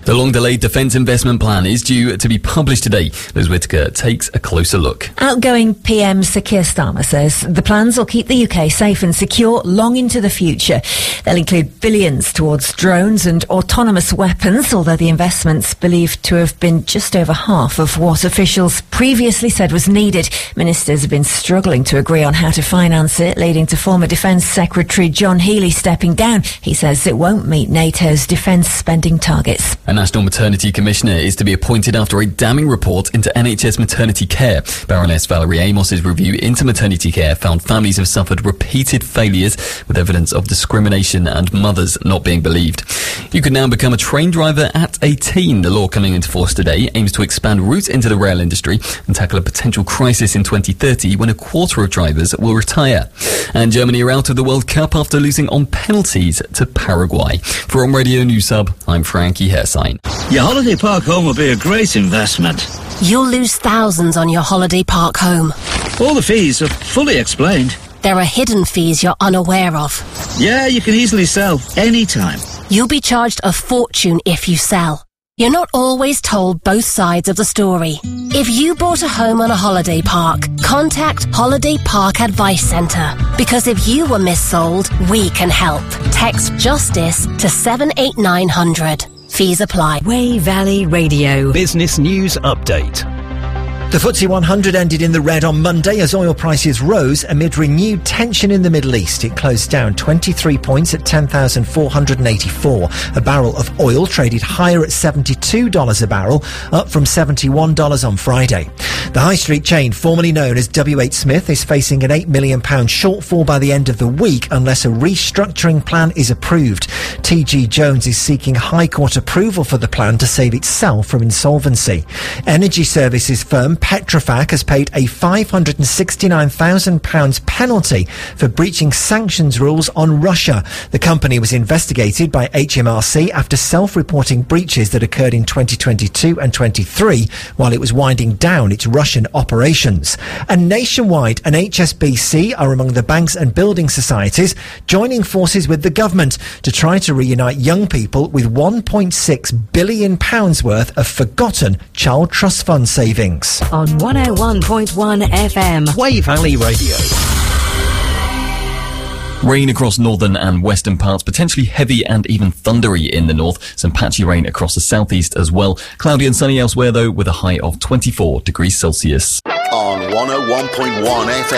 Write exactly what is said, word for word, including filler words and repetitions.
The long-delayed defence investment plan is due to be published today. Liz Whittaker takes a closer look. Outgoing P M Sir Keir Starmer says the plans will keep the U K safe and secure long into the future. They'll include billions towards drones and autonomous weapons, although the investment's believed to have been just over half of what officials previously said was needed. Ministers have been struggling to agree on how to finance it, leading to former Defence Secretary John Healey stepping down. He says it won't meet NATO's defence spending targets. A National Maternity Commissioner is to be appointed after a damning report into N H S maternity care. Baroness Valerie Amos's review into maternity care found families have suffered repeated failures with evidence of discrimination and mothers not being believed. You can now become a train driver at eighteen. The law coming into force today aims to expand routes into the rail industry and tackle a potential crisis in twenty thirty when a quarter of drivers will retire. And Germany are out of the World Cup after losing on penalties to Paraguay. For On Radio News Hub, I'm Frankie Hairsign. Your holiday park home will be a great investment. You'll lose thousands on your holiday park home. All the fees are fully explained. There are hidden fees you're unaware of. Yeah, you can easily sell anytime. You'll be charged a fortune if you sell. You're not always told both sides of the story. If you bought a home on a holiday park, contact Holiday Park Advice Centre. Because if you were missold, we can help. Text JUSTICE to seven eight nine hundred. Fees apply. Wey Valley Radio. Business News Update. The F T S E one hundred ended in the red on Monday as oil prices rose amid renewed tension in the Middle East. It closed down twenty-three points at ten thousand four hundred eighty-four. A barrel of oil traded higher at seventy-two dollars a barrel, up from seventy-one dollars on Friday. The high street chain, formerly known as W H Smith, is facing an eight million pounds shortfall by the end of the week unless a restructuring plan is approved. T G Jones is seeking High Court approval for the plan to save itself from insolvency. Energy services firm Petrofac has paid a five hundred sixty-nine thousand pounds penalty for breaching sanctions rules on Russia. The company was investigated by H M R C after self-reporting breaches that occurred in twenty twenty-two and twenty-three while it was winding down its Russian operations. And Nationwide and H S B C are among the banks and building societies joining forces with the government to try to reunite young people with one point six billion pounds worth of forgotten Child Trust Fund savings. On one oh one point one F M. Wey Valley Radio. Rain across northern and western parts, potentially heavy and even thundery in the north. Some patchy rain across the southeast as well. Cloudy and sunny elsewhere though, with a high of twenty-four degrees Celsius. On one oh one point one F M.